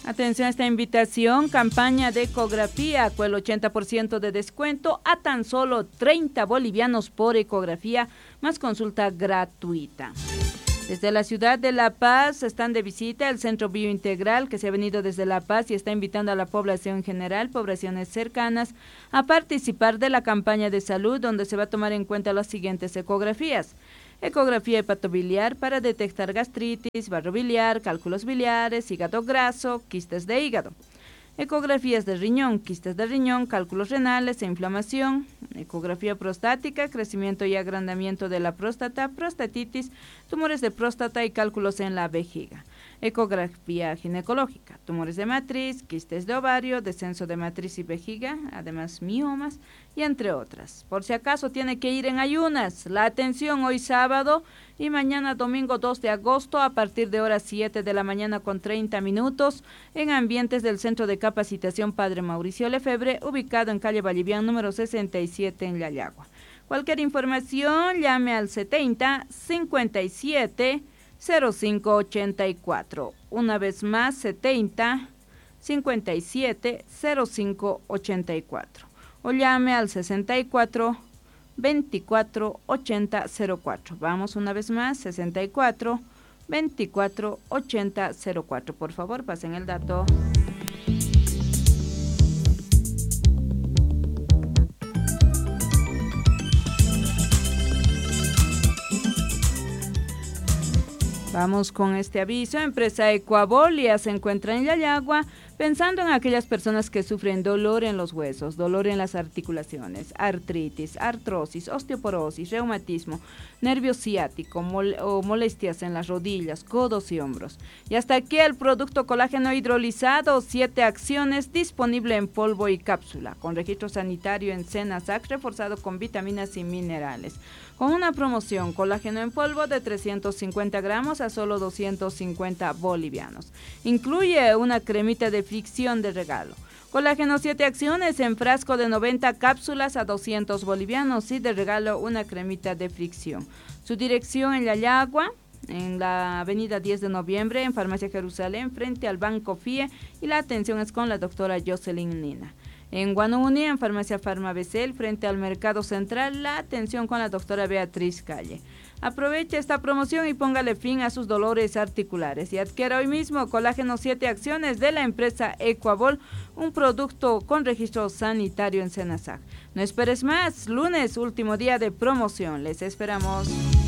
Atención a esta invitación, campaña de ecografía con el 80% de descuento a tan solo 30 bolivianos por ecografía, más consulta gratuita. Desde la ciudad de La Paz están de visita el Centro Biointegral que se ha venido desde La Paz y está invitando a la población general, poblaciones cercanas, a participar de la campaña de salud donde se va a tomar en cuenta las siguientes ecografías. Ecografía hepatobiliar para detectar gastritis, barro biliar, cálculos biliares, hígado graso, quistes de hígado. Ecografías de riñón, quistes de riñón, cálculos renales e inflamación. Ecografía prostática, crecimiento y agrandamiento de la próstata, prostatitis, tumores de próstata y cálculos en la vejiga. Ecografía ginecológica, tumores de matriz, quistes de ovario, descenso de matriz y vejiga, además miomas y entre otras. Por si acaso tiene que ir en ayunas, la atención hoy sábado y mañana domingo 2 de agosto a partir de horas 7 de la mañana con 30 minutos en ambientes del Centro de Capacitación Padre Mauricio Lefebvre, ubicado en calle Vallivian número 67 en Yayagua. Cualquier información llame al 70 57 0584. Una vez más, 70 57 0584. O llame al 64 24 80 04. Vamos una vez más, 64 24 80 04. Por favor, pasen el dato. Vamos con este aviso. Empresa Ecuavolia se encuentra en Yayagua, pensando en aquellas personas que sufren dolor en los huesos, dolor en las articulaciones, artritis, artrosis, osteoporosis, reumatismo, nervio ciático o molestias en las rodillas, codos y hombros. Y hasta aquí el producto colágeno hidrolizado, 7 acciones, disponible en polvo y cápsula, con registro sanitario en Senasac, reforzado con vitaminas y minerales. Con una promoción, colágeno en polvo de 350 gramos a solo 250 bolivianos. Incluye una cremita de fricción de regalo. Colágeno 7 acciones en frasco de 90 cápsulas a 200 bolivianos y de regalo una cremita de fricción. Su dirección en Yayagua, en la avenida 10 de noviembre, en Farmacia Jerusalén, frente al Banco FIE, y la atención es con la doctora Jocelyn Nina. En Guanuni, en Farmacia Farmabecel, frente al Mercado Central, la atención con la doctora Beatriz Calle. Aproveche esta promoción y póngale fin a sus dolores articulares y adquiera hoy mismo colágeno 7 acciones de la empresa Ecuavol, un producto con registro sanitario en Senasac. No esperes más, lunes, último día de promoción. Les esperamos.